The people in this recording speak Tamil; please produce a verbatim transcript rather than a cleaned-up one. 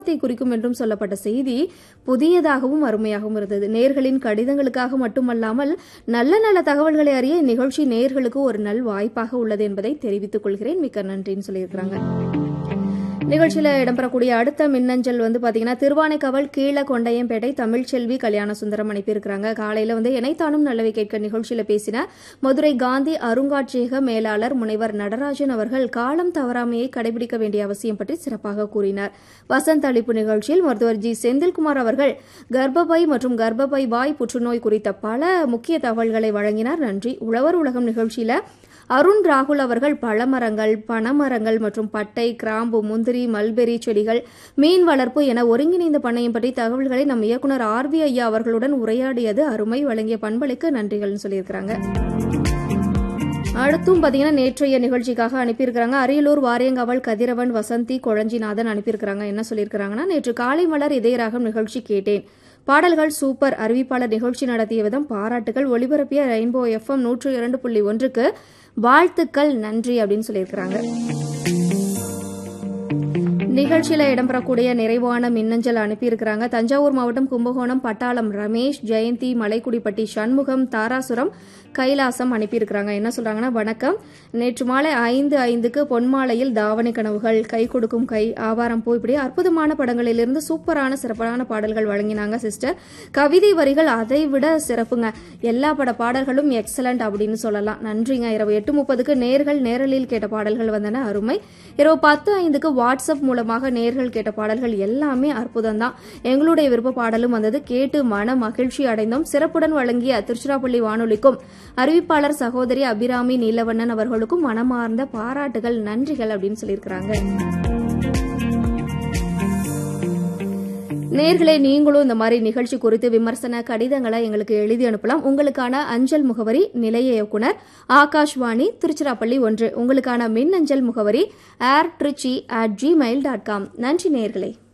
குறிக்கும் என்றும் சொல்லப்பட்ட செய்தி புதியதாகவும் அருமையாகவும் இருந்தது. நேயர்களின் கடிதங்களுக்காக மட்டுமல்லாமல் நல்ல நல்ல தகவல்களை அறிய இந்நிகழ்ச்சி நேயர்களுக்கு ஒரு நல் வாய்ப்பாக உள்ளது என்பதை தெரிவித்துக் கொள்கிறேன். மிக்க நன்றின்னு சொல்லியிருக்கிறாங்க. நிகழ்ச்சியில இடம்பெறக்கூடிய அடுத்த மின்னஞ்சல் வந்து பாத்தீங்கன்னா திருவானைக்காவல் கீழ கொண்டையம்பேட்டை தமிழ்ச்செல்வி கல்யாண சுந்தரம் அனுப்பியிருக்கிறாங்க. காலையில வந்து இணைத்தானும் நல்லவை கேட்க நிகழ்ச்சியில பேசின மதுரை காந்தி அருங்காட்சியக மேலாளர் முனைவர் நடராஜன் அவர்கள் காலம் தவறாமையை கடைபிடிக்க வேண்டிய அவசியம் பற்றி சிறப்பாக கூறினார். வசந்த் அளிப்பு நிகழ்ச்சியில் மருத்துவர் ஜி செந்தில்குமார் அவர்கள் கர்ப்பப்பை மற்றும் கர்ப்பப்பை வாய் புற்றுநோய் குறித்த பல முக்கிய தகவல்களை வழங்கினார். நன்றி. உழவர் உலகம் நிகழ்ச்சியில அருண் ராகுல் அவர்கள் பழமரங்கள், பனைமரங்கள் மற்றும் பட்டை, கிராம்பு, முந்திரி, மல்பெரி செடிகள், மீன் வளர்ப்பு என ஒருங்கிணைந்த பண்ணையம் பற்றி தகவல்களை நம் இயக்குநர் ஆர் வி ஐயா அவர்களுடன் உரையாடியது அருமை. வழங்கிய பண்பலைக்கு நன்றிகள்னு சொல்லியிருக்கிறாங்க. அடுத்தும் பாத்தீங்கன்னா நேற்றைய நிகழ்ச்சிக்காக அனுப்பியிருக்கிறாங்க. அரியலூர் வாரியங்காவல் கதிரவன் வசந்தி கொழஞ்சிநாதன் அனுப்பியிருக்கிறாங்க. என்ன சொல்லியிருக்கிறாங்கன்னா, நேற்று காலை மலர் இதயராகம் நிகழ்ச்சி கேட்டேன். பாடல்கள் சூப்பர். அறிவிப்பாளர் நிகழ்ச்சி நடத்திய விதம் பாராட்டுகள். ஒளிபரப்பிய ரெயின்போ எஃப்எம் நூற்று இரண்டு புள்ளி ஒன்றுக்கு வாழ்த்துக்கள், நன்றி அப்படின்னு சொல்லியிருக்கிறாங்க. நிகழ்ச்சியில இடம்பெறக்கூடிய நிறைவான மின்னஞ்சல் அனுப்பியிருக்கிறாங்க. தஞ்சாவூர் மாவட்டம் கும்பகோணம் பட்டாளம் ரமேஷ், ஜெயந்தி, மலைக்குடிப்பட்டி சண்முகம், தாராசுரம், கைலாசம் அனுப்பியிருக்கிறாங்க. என்ன சொல்றாங்கன்னா, வணக்கம். நேற்று மாலை ஐந்து ஐந்துக்கு பொன்மாலையில் தாவணி கனவுகள், கை கொடுக்கும் கை, ஆவாரம் பூ, இப்படி அற்புதமான படங்களிலிருந்து சூப்பரான சிறப்பான பாடல்கள் வழங்கினாங்க சிஸ்டர். கவிதை வரிகள் அதை விட சிறப்புங்க. எல்லா பட பாடல்களும் எக்ஸலண்ட் அப்படின்னு சொல்லலாம். நன்றிங்க. இரவு எட்டு முப்பதுக்கு நேர்கள் நேரலில் கேட்ட பாடல்கள் வந்தன, அருமை. இரவு பத்து ஐந்துக்கு வாட்ஸ்அப் மூலமாக நேர்கள் கேட்ட பாடல்கள் எல்லாமே அற்புதம் தான். எங்களுடைய விருப்ப பாடலும் வந்தது, கேட்டு மன மகிழ்ச்சி அடைந்தோம். சிறப்புடன் வழங்கிய திருச்சிராப்பள்ளி வானொலிக்கும் அறிவிப்பாளர் சகோதரி அபிராமி நீலவண்ணன் அவர்களுக்கும் மனமார்ந்த பாராட்டுகள், நன்றிகள் அப்படின்னு சொல்லியிருக்கிறாங்க. நேர்களே, நீங்களும் இந்த மாதிரி நிகழ்ச்சி குறித்து விமர்சன கடிதங்களை எங்களுக்கு எழுதி அனுப்பலாம். உங்களுக்கான அஞ்சல் முகவரி நிலைய இயக்குனர் ஆகாஷ்வாணி திருச்சிராப்பள்ளி ஒன்று. உங்களுக்கான மின் அஞ்சல் முகவரி ஏர் Trichy at Gmail dot com. நன்றி நேர்களே.